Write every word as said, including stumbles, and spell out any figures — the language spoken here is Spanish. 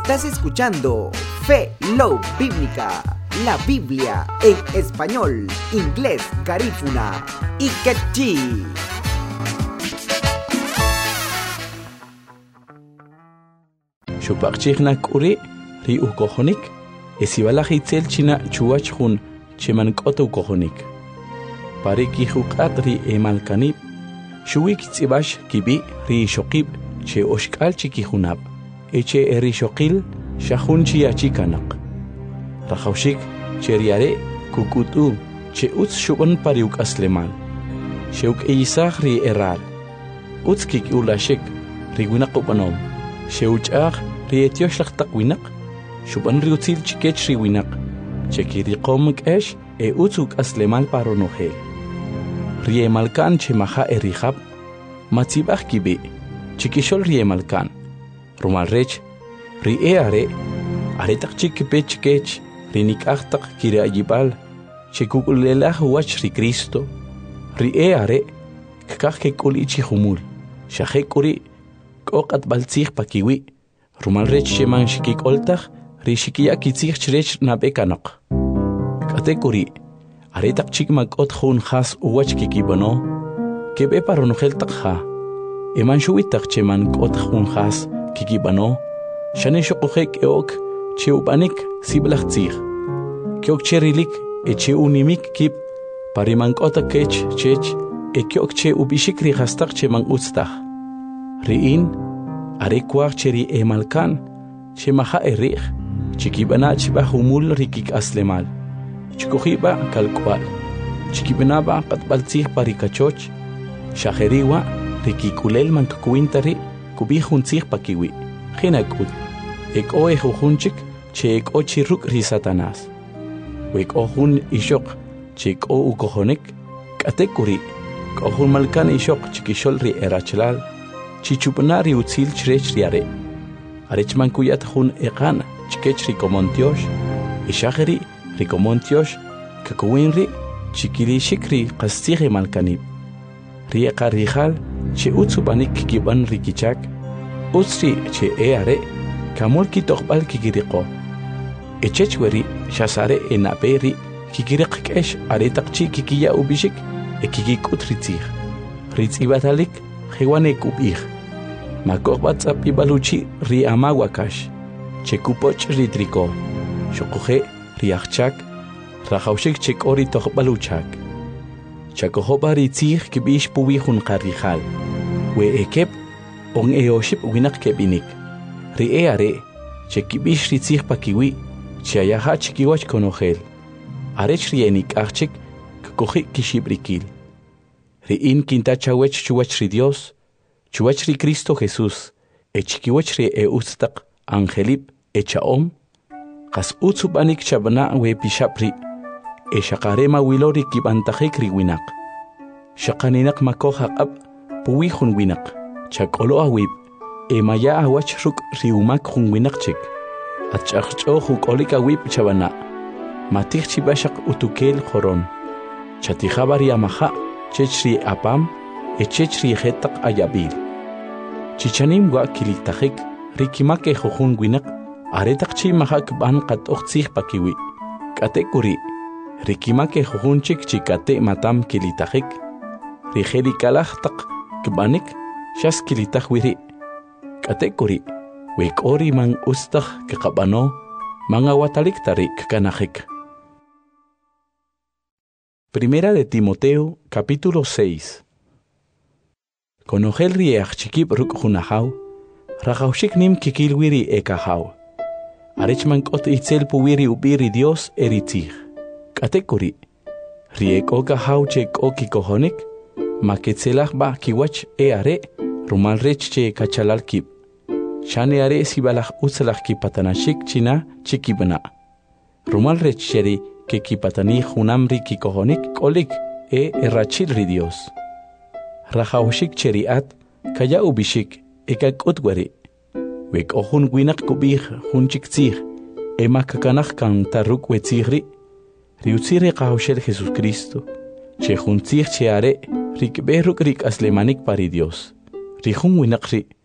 Estás escuchando Fe Love Bíblica, la Biblia en español, inglés, garífuna y quechí. Shupaqchiknak uri ri ukohonik esibalaj itzel china chuach hun cheman k'ota ukohonik pariki huq'at ri emalkanib shuwik tzibash kibi ri shoqib che oshk'al chikihunab eche eri shoqil shahun chiachikanaq rajawshik che riare kukutu che utz shuban pariuk aslemal sheuk eisaj ri eral utz kik ulashik ri winaqopanom sheuch'aq ri etiosh laqtaq winaq shuban ri utzil chikech ri winaq cheki ri qom k'esh e utzuk aslemal paronojel ri emalkan che maja erijab matzibaj kibi chikishol ri emalkan rumal rech ri e are aretaq chikipech kech ri nik'aqtaq kiri ayibal chekukulelaj wach ri Cristo ri e are kkaj kek'ul ichi humul shajek uri k'oqat baltzij pakiwi rumal rech sheman shikik'oltaj ri shikiya kitzij chrech nabekanaq k'atek uri aretaq chik mak'ot jun jas uwach kikibano kebe paronojel taq ja eman shuwitaq cheman k'ot jun jas kikibano shane shoqojek eok che ubanik siblaj tzij keok cherilik e che unimik kip pariman k'ota kech chech e keok che ubishik ri jastaq cheman utztaj riin are kwaj cheri emalkan che maja erij chikibana chiba humul rikik aslemal chikojiba kalkwal chikibenaba qatbaltzij parikachoch shajeriwa rikikulel mankukuintari kubi juntzij pakiwi jinakut ek o ejujunchik che ek o chiruk ri Satanás wek o jun ishok che ek o ukohonik katekuri kohun malkan ishok chikishol ri erachlal chichupanari utzil chrech riare arechman kuyat jun eqan chikech ri komontiosh ishajeri ri komontiosh kakuwinri chikiri shikri qastije malkanib ri eqarijal che utsubanik kiban rikichak utsi che eare kamol kitoqbal kikiriqo echechweri shasare enaperi kikiriq kesh aretaq chi kikiya ubishik ekikikut ritzij ritzibatalik jewane kubij makok WhatsApp ibaluchi ri amawakash chekupoch ritriko shoqoje riachchak rajawshik chekori toqbaluchak chakohoba ritzij kibish puwi jun qarijal we ekep on eoship winak kebinik ri eare chekibish ritzij pakiwi chayaha chikiwach konojel arech rienik archik koji kishibrikil ri in kintachawech chuwach ri Dios chuwach ri Cristo Jesús echikiwach ri eustaq angelip echaom qas utsubanik chabana we pishapri e shaqarema wilori kibantajik ri winaq shaqaninak makoja qab puwi jun winaq chakolo awib e maya awach ruk riumak jun winaqchik atchaqcho jukolik awib chabana matij chibashaq utukel khoron chatijabar yamaja chechri apam e chechri jetaq ayabil chichanim wa kilitajik rikimake jujun winaq aretaq chi mahak ban qat oqtzij pakiwi katekuri rikimake jujunchik chikate matam kilitajik rijeri kalajtaq kbanik shas kilitaj wiri katekuri wekori man ustaj kqabano man awatalik tarik kanajik. Primera de Timoteo, capítulo seis. Konojel riach chikip ruk junahaw, rajawshik nim kikil wiri ekahaw. Arechman kot itzel puwiri ubiri Dios eritzij. Katekuri, riek okahaw chek okikohonik, maketzelaj ba kiwach e are, rumal rech che kachalal kip. Shane are sibalaj utzalaj kipatanashik china chikibana. Rumal rech cheri que kipatani junamri kikohonik kolik e errachil ri Dios. Rajawshik cheriat kaya ubishik ekakutwari. Wek ohun winak kubij hunchik tzij ema kakanaj kan taruk wetzijri. Riutzire qawshel Jesus Cristo. Che juntzij che are rikberuk rik aslemanik pari Dios. Rijun winakri